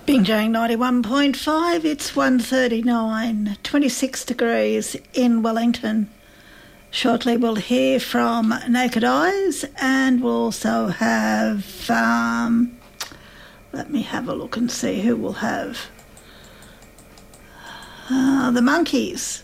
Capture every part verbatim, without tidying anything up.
Bingjang ninety-one point five, it's one thirty-nine, twenty-six degrees in Wellington. Shortly we'll hear from Naked Eyes, and we'll also have, um, let me have a look and see who we'll have. Uh, the Monkeys.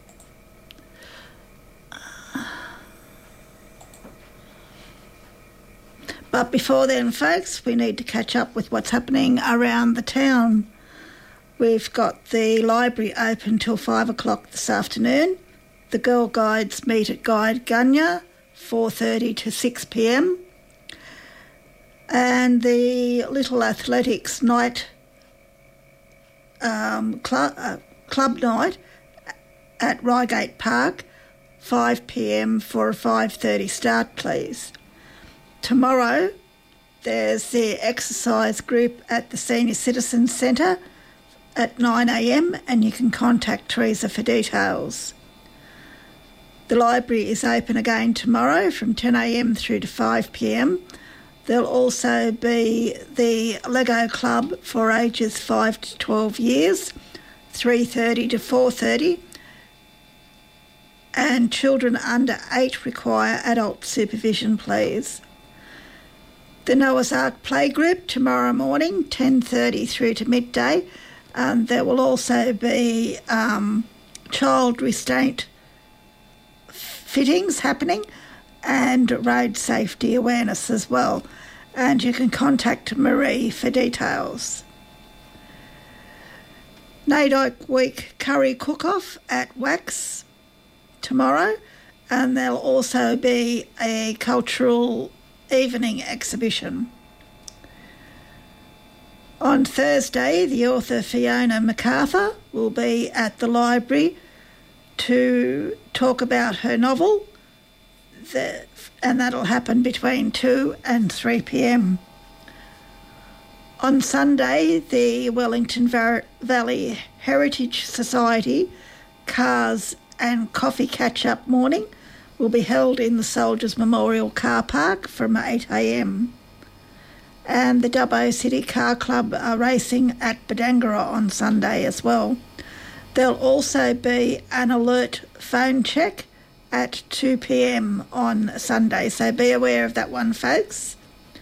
But before then, folks, we need to catch up with what's happening around the town. We've got the library open till five o'clock this afternoon. The Girl Guides meet at Guide Gunya, four thirty to six p m. And the Little Athletics Night, um, club, uh, club night at Reigate Park, five p m for a five thirty start, please. Tomorrow, there's the exercise group at the Senior Citizens Centre at nine a m, and you can contact Teresa for details. The library is open again tomorrow from ten a m through to five p m. There'll also be the Lego Club for ages five to twelve years, three thirty to four thirty, and children under eight require adult supervision, please. The Noah's Ark Playgroup tomorrow morning, ten thirty through to midday. And there will also be um, child restraint fittings happening and road safety awareness as well. And you can contact Marie for details. NAIDOC Week Curry Cook-Off at Wax tomorrow. And there'll also be a cultural evening exhibition. On Thursday, the author Fiona MacArthur will be at the library to talk about her novel, the, and that'll happen between two and three p m. On Sunday, the Wellington Valley Heritage Society Cars and Coffee Catch-Up morning will be held in the Soldiers Memorial Car Park from eight a m. And the Dubbo City Car Club are racing at Badangara on Sunday as well. There'll also be an alert phone check at two p m on Sunday, so be aware of that one, folks.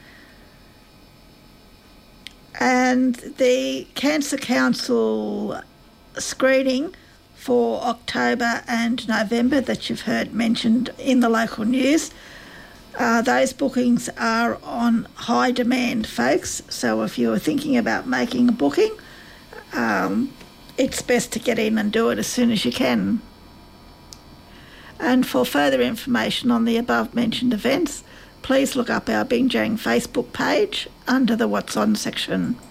And the Cancer Council screening for October and November that you've heard mentioned in the local news, uh, those bookings are on high demand, folks. So if you're thinking about making a booking, um, it's best to get in and do it as soon as you can. And for further information on the above mentioned events, please look up our Bingjang Facebook page under the What's On section.